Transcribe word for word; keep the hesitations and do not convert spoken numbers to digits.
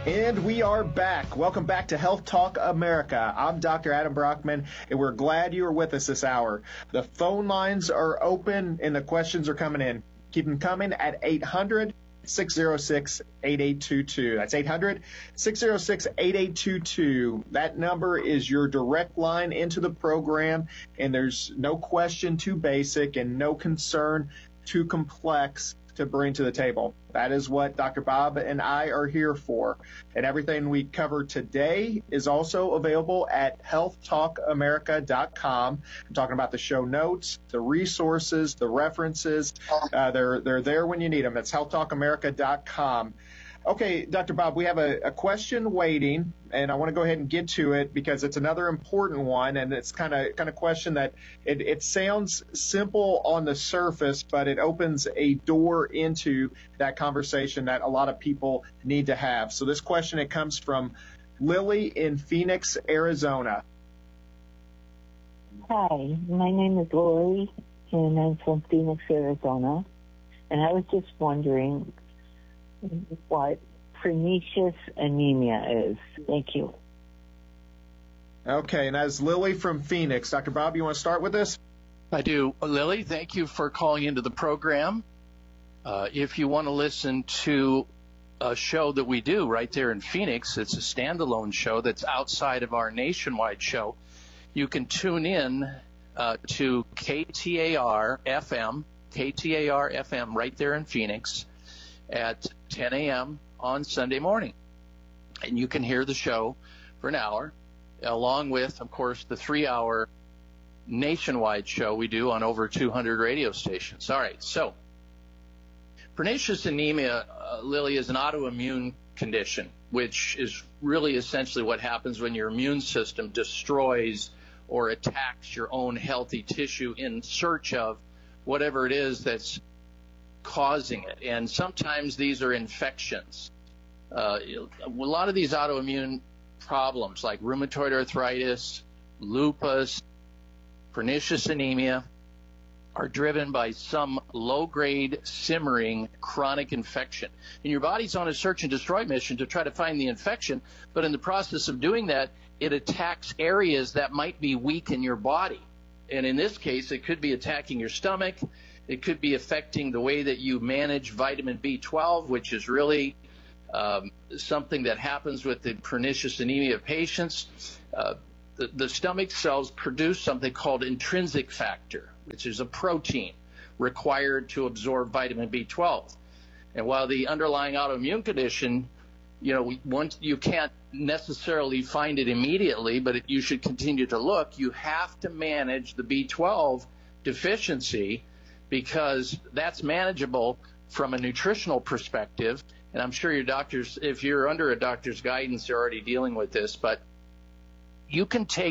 And we are back. Welcome back to Health Talk America. I'm Doctor Adam Brockman, and we're glad you are with us this hour. The phone lines are open, and the questions are coming in. Keep them coming at eight hundred, six oh six, eight eight two two. That's eight hundred, six oh six, eight eight two two. That number is your direct line into the program, and there's no question too basic and no concern too complex to bring to the table. That is what Doctor Bob and I are here for. And everything we cover today is also available at health talk america dot com. I'm talking about the show notes, the resources, the references. Uh, they're, they're there when you need them. That's health talk america dot com. Okay, Doctor Bob, we have a, a question waiting, and I want to go ahead and get to it because it's another important one, and it's kind of kind of question that it, it sounds simple on the surface, but it opens a door into that conversation that a lot of people need to have. So this question, it comes from Lily in Phoenix, Arizona. Hi, my name is Lori, and I'm from Phoenix, Arizona, and I was just wondering what pernicious anemia is. Thank you. Okay, and as Lily from Phoenix, Doctor Bob, you want to start with this? I do. Lily, thank you for calling into the program. Uh, if you want to listen to a show that we do right there in Phoenix, it's a standalone show that's outside of our nationwide show. You can tune in uh, to K T A R F M, K T A R F M right there in Phoenix at ten a.m. on Sunday morning. And you can hear the show for an hour, along with, of course, the three-hour nationwide show we do on over two hundred radio stations. All right, so pernicious anemia, uh, Lily, is an autoimmune condition, which is really essentially what happens when your immune system destroys or attacks your own healthy tissue in search of whatever it is that's causing it. And sometimes these are infections. Uh, a lot of these autoimmune problems like rheumatoid arthritis, lupus, pernicious anemia are driven by some low-grade simmering chronic infection. And your body's on a search and destroy mission to try to find the infection, but in the process of doing that, it attacks areas that might be weak in your body. And in this case, it could be attacking your stomach. It could be affecting the way that you manage vitamin B twelve, which is really um, something that happens with the pernicious anemia patients. Uh, the, the stomach cells produce something called intrinsic factor, which is a protein required to absorb vitamin B twelve. And while the underlying autoimmune condition, you know, once you can't necessarily find it immediately, but it, you should continue to look, you have to manage the B twelve deficiency, because that's manageable from a nutritional perspective. And I'm sure your doctors, if you're under a doctor's guidance, they're already dealing with this, but you can take